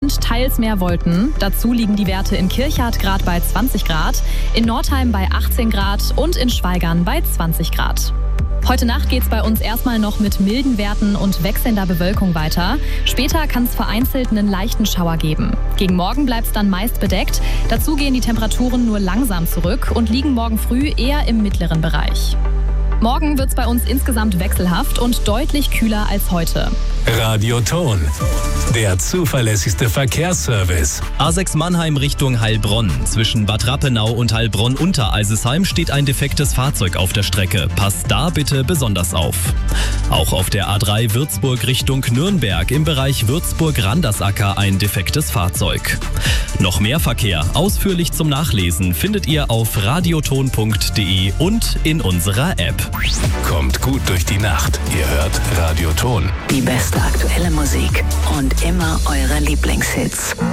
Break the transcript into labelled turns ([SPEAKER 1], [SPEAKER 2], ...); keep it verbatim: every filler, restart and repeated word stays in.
[SPEAKER 1] und teils mehr Wolken. Dazu liegen die Werte in Kirchhardt gerade bei zwanzig Grad, in Nordheim bei achtzehn Grad und in Schweigern bei zwanzig Grad. Heute Nacht geht's bei uns erstmal noch mit milden Werten und wechselnder Bewölkung weiter. Später kann es vereinzelt einen leichten Schauer geben. Gegen Morgen bleibt es dann meist bedeckt. Dazu gehen die Temperaturen nur langsam zurück und liegen morgen früh eher im mittleren Bereich. Morgen wird's bei uns insgesamt wechselhaft und deutlich kühler als heute.
[SPEAKER 2] Radioton, der zuverlässigste Verkehrsservice.
[SPEAKER 3] A sechs Mannheim Richtung Heilbronn. Zwischen Bad Rappenau und Heilbronn-Unteralsesheim steht ein defektes Fahrzeug auf der Strecke. Passt da bitte besonders auf. Auch auf der A drei Würzburg Richtung Nürnberg im Bereich Würzburg-Randersacker ein defektes Fahrzeug. Noch mehr Verkehr, ausführlich zum Nachlesen, findet ihr auf radioton punkt de und in unserer App.
[SPEAKER 2] Kommt gut durch die Nacht. Ihr hört Radioton.
[SPEAKER 4] Die beste aktuelle Musik und immer eure Lieblingshits.